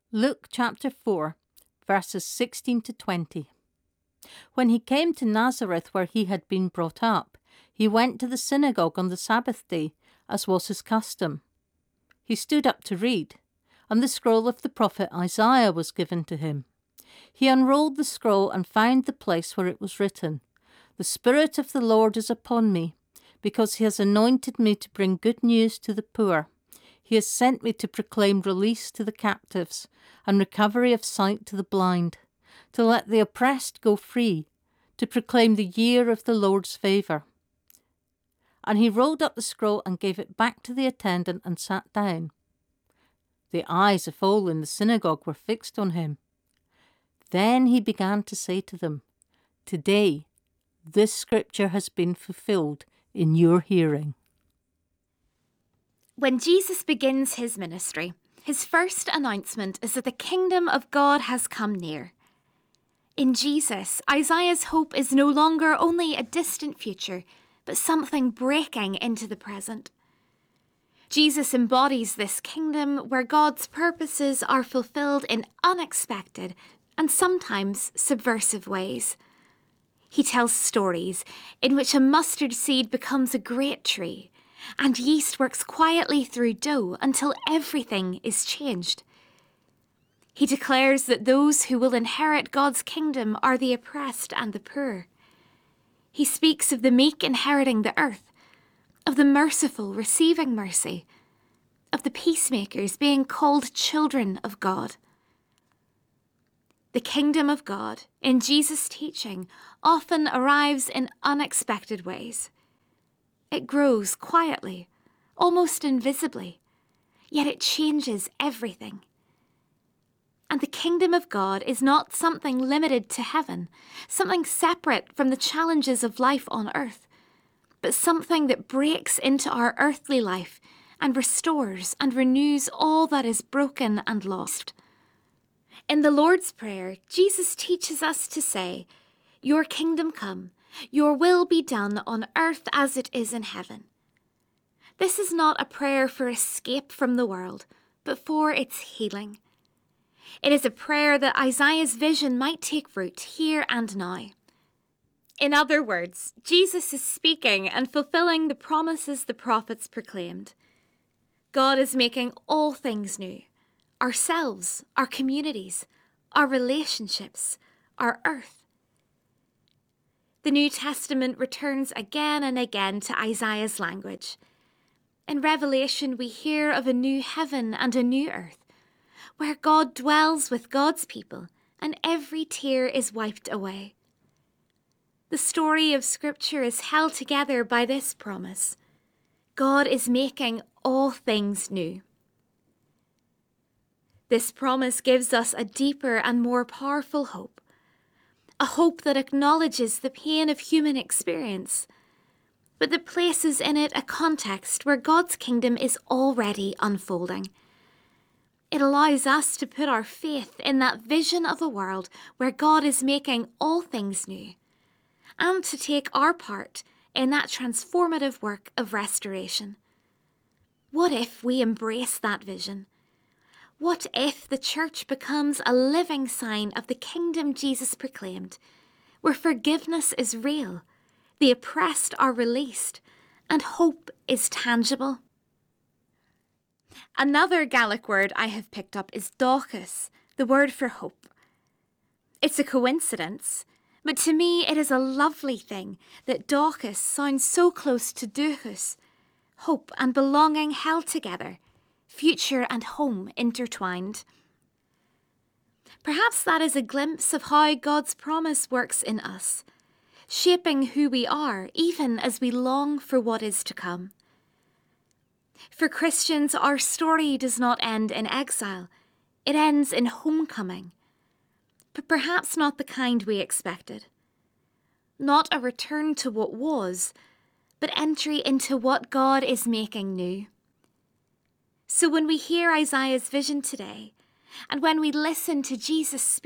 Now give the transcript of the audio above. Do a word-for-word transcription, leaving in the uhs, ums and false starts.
Luke chapter four, verses sixteen to twenty. When he came to Nazareth where he had been brought up, he went to the synagogue on the Sabbath day, as was his custom. He stood up to read, and the scroll of the prophet Isaiah was given to him. He unrolled the scroll and found the place where it was written, "The Spirit of the Lord is upon me, because he has anointed me to bring good news to the poor. He has sent me to proclaim release to the captives and recovery of sight to the blind, to let the oppressed go free, to proclaim the year of the Lord's favour." And he rolled up the scroll and gave it back to the attendant and sat down. The eyes of all in the synagogue were fixed on him. Then he began to say to them, "Today this scripture has been fulfilled in your hearing." When Jesus begins his ministry, his first announcement is that the kingdom of God has come near. In Jesus, Isaiah's hope is no longer only a distant future, but something breaking into the present. Jesus embodies this kingdom where God's purposes are fulfilled in unexpected and sometimes subversive ways. He tells stories in which a mustard seed becomes a great tree, and yeast works quietly through dough until everything is changed. He declares that those who will inherit God's kingdom are the oppressed and the poor. He speaks of the meek inheriting the earth, of the merciful receiving mercy, of the peacemakers being called children of God. The kingdom of God, in Jesus' teaching, often arrives in unexpected ways. It grows quietly, almost invisibly, yet it changes everything. And the kingdom of God is not something limited to heaven, something separate from the challenges of life on earth, but something that breaks into our earthly life and restores and renews all that is broken and lost. In the Lord's Prayer, Jesus teaches us to say, "Your kingdom come, your will be done on earth as it is in heaven." This is not a prayer for escape from the world, but for its healing. It is a prayer that Isaiah's vision might take root here and now. In other words, Jesus is speaking and fulfilling the promises the prophets proclaimed. God is making all things new. Ourselves, our communities, our relationships, our earth. The New Testament returns again and again to Isaiah's language. In Revelation, we hear of a new heaven and a new earth, where God dwells with God's people and every tear is wiped away. The story of Scripture is held together by this promise: God is making all things new. This promise gives us a deeper and more powerful hope, a hope that acknowledges the pain of human experience, but that places in it a context where God's kingdom is already unfolding. It allows us to put our faith in that vision of a world where God is making all things new, and to take our part in that transformative work of restoration. What if we embrace that vision? What if the church becomes a living sign of the kingdom Jesus proclaimed, where forgiveness is real, the oppressed are released, and hope is tangible? Another Gaelic word I have picked up is dóchas, the word for hope. It's a coincidence, but to me it is a lovely thing that dóchas sounds so close to dúchas, hope and belonging held together, future and home intertwined. Perhaps that is a glimpse of how God's promise works in us, shaping who we are even as we long for what is to come. For Christians, our story does not end in exile. It ends in homecoming, but perhaps not the kind we expected. Not a return to what was, but entry into what God is making new. So when we hear Isaiah's vision today, and when we listen to Jesus speak,